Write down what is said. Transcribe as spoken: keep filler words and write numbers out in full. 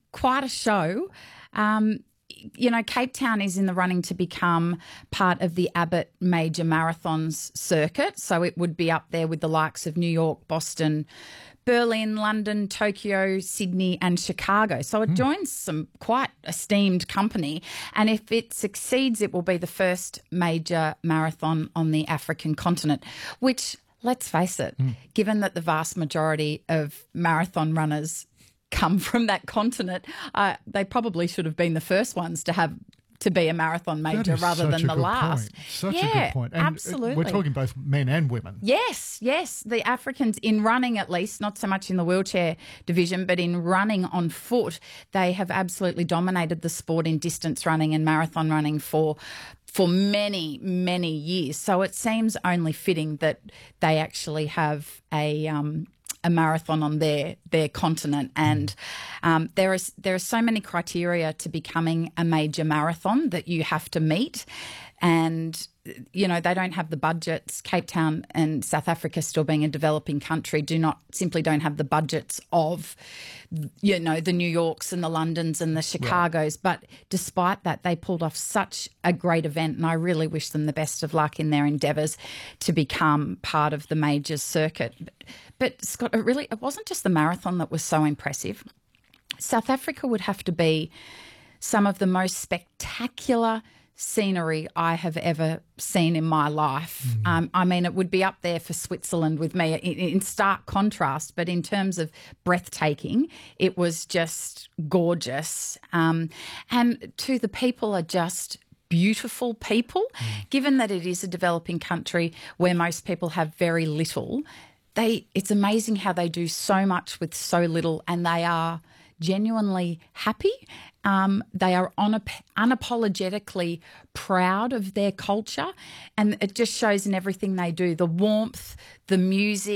quite a show. Um, you know, Cape Town is in the running to become part of the Abbott Major Marathons circuit. So it would be up there with the likes of New York, Boston, Berlin, London, Tokyo, Sydney and Chicago. So it mm. joins some quite esteemed company. And if it succeeds, it will be the first major marathon on the African continent, which, let's face it, mm. given that the vast majority of marathon runners come from that continent, uh, they probably should have been the first ones to have to be a marathon major rather than the last. Point. Such yeah, a good point. And absolutely. We're talking both men and women. Yes, yes. The Africans, in running at least, not so much in the wheelchair division, but in running on foot, they have absolutely dominated the sport in distance running and marathon running for for many, many years. So it seems only fitting that they actually have a um, a marathon on their their continent, and um, there is there are so many criteria to becoming a major marathon that you have to meet, and you know they don't have the budgets. Cape Town and South Africa, still being a developing country, do not simply don't have the budgets of you know the New Yorks and the Londons and the Chicagos. Right. But despite that, they pulled off such a great event, and I really wish them the best of luck in their endeavours to become part of the majors circuit. But, but Scott, it really it wasn't just the marathon that was so impressive. South Africa would have to be some of the most spectacular scenery I have ever seen in my life. Mm. Um, I mean, it would be up there for Switzerland with me in, in stark contrast, but in terms of breathtaking, it was just gorgeous. Um, and too, the people are just beautiful people. Mm. Given that it is a developing country where most people have very little, they it's amazing how they do so much with so little, and they are genuinely happy. Um, they are unap- unapologetically proud of their culture, and it just shows in everything they do, the warmth, the music.